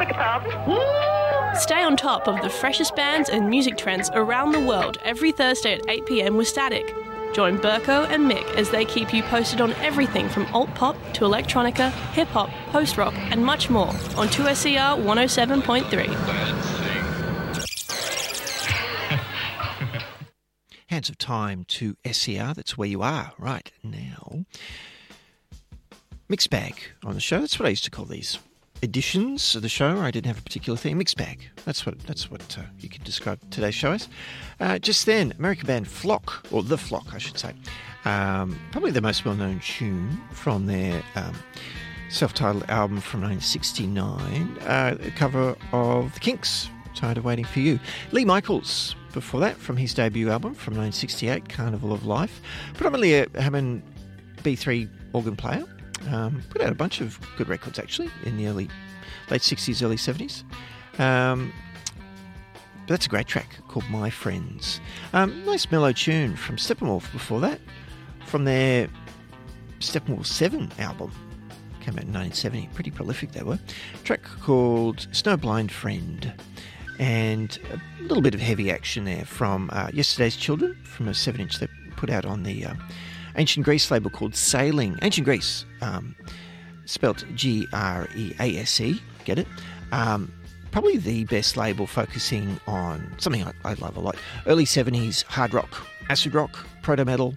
beg your pardon? Stay on top of the freshest bands and music trends around the world every Thursday at 8 p.m. with Static. Join Burko and Mick as they keep you posted on everything from alt-pop to electronica, hip-hop, post-rock and much more on 2SER 107.3. Hands of Time to SER, that's where you are right now. Mixed bag on the show, that's what I used to call these editions of the show. I didn't have a particular theme. Mixed bag, that's what you could describe today's show as. Just then, American band Flock, or The Flock I should say, probably the most well-known tune from their self-titled album from 1969, a cover of The Kinks, Tired of Waiting for You. Lee Michaels before that, from his debut album from 1968, Carnival of Life. Predominantly a Hammond B3 organ player. Put out a bunch of good records, actually, in the late 60s, early 70s. But that's a great track called My Friends. Nice mellow tune from Steppenwolf before that, from their Steppenwolf 7 album. Came out in 1970. Pretty prolific they were. A track called Snowblind Friend. And a little bit of heavy action there from Yesterday's Children, from a 7-inch they put out on the Ancient Greece label called Sailing. Ancient Greece, spelt Grease, get it? Probably the best label focusing on something I love a lot. Early 70s hard rock, acid rock, proto-metal.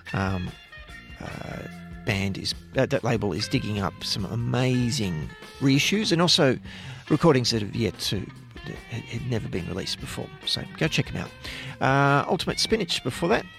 That label is digging up some amazing reissues and also recordings that have had never been released before. So go check them out. Ultimate Spinach before that.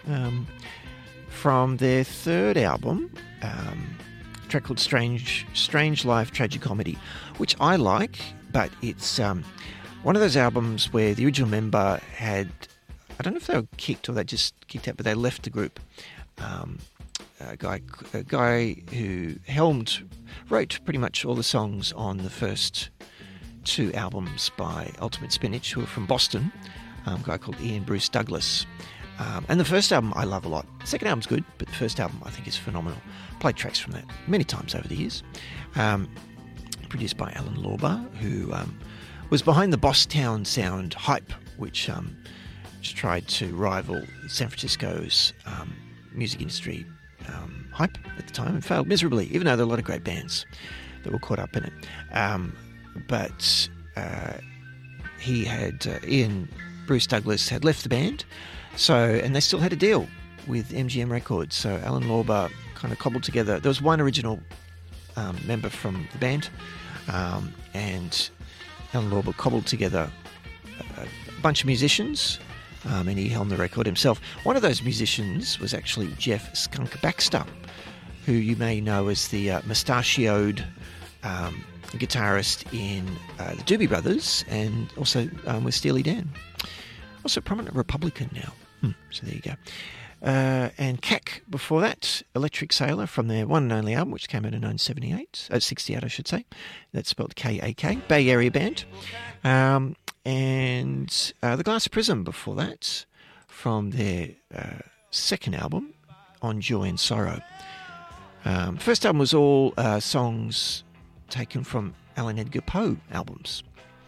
From their third album, a track called Strange Life Tragicomedy, which I like, but it's one of those albums where the original member had, I don't know if they were kicked or they just kicked out, but they left the group. A guy who wrote pretty much all the songs on the first two albums by Ultimate Spinach, who are from Boston, a guy called Ian Bruce Douglas. And the first album I love a lot. The second album's good, but the first album I think is phenomenal. Played tracks from that many times over the years. Produced by Alan Lorber, who was behind the Bosstown Sound hype, which tried to rival San Francisco's music industry hype at the time and failed miserably, even though there were a lot of great bands that were caught up in it. But he had Ian Bruce Douglas had left the band, and they still had a deal with MGM Records. So Alan Lorber kind of cobbled together. There was one original member from the band, and Alan Lorber cobbled together a bunch of musicians, and he helmed the record himself. One of those musicians was actually Jeff Skunk Baxter, who you may know as the mustachioed guitarist in the Doobie Brothers, and also with Steely Dan. Also a prominent Republican now. So there you go. And Kak before that, Electric Sailor, from their one and only album, which came out in 68 I should say. That's spelled K-A-K, Bay Area band. And The Glass Prism before that, from their second album, On Joy and Sorrow. First album was all songs taken from Alan Edgar Poe albums.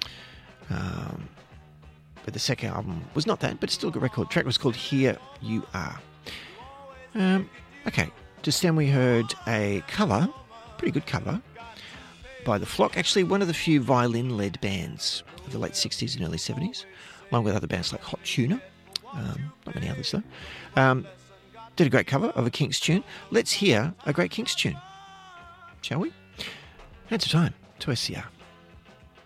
But the second album was not that, but it's still a good record. The track was called Here You Are. Okay, just then we heard a cover, pretty good cover, by The Flock. Actually, one of the few violin-led bands of the late 60s and early 70s, along with other bands like Hot Tuna. Not many others, though. Did a great cover of a Kinks tune. Let's hear a great Kinks tune, shall we? Hands of Time to SCR.